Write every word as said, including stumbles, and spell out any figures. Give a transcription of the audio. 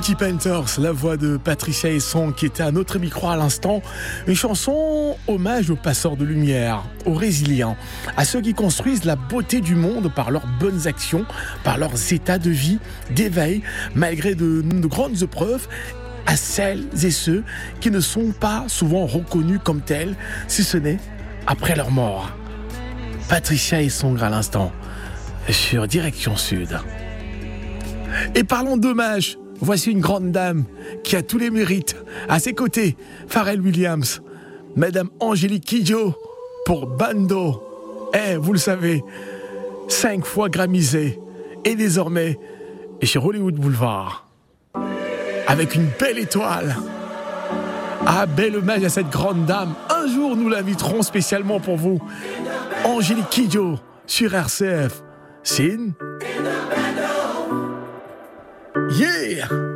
Pretty Painters, la voix de Patricia Hesson qui était à notre micro à l'instant. Une chanson hommage aux passeurs de lumière, aux résilients, à ceux qui construisent la beauté du monde par leurs bonnes actions, par leurs états de vie, d'éveil, malgré de, de grandes épreuves, à celles et ceux qui ne sont pas souvent reconnus comme tels, si ce n'est après leur mort. Patricia Hesson à l'instant, sur Direction Sud. Et parlons d'hommage, voici une grande dame qui a tous les mérites. À ses côtés, Pharrell Williams, Madame Angélique Kidjo pour Bando. Eh, vous le savez, cinq fois gramisée. Et désormais, et sur Hollywood Boulevard, avec une belle étoile. Ah, bel hommage à cette grande dame. Un jour, nous l'inviterons spécialement pour vous. Angélique Kidjo sur R C F. Sin. Yeah!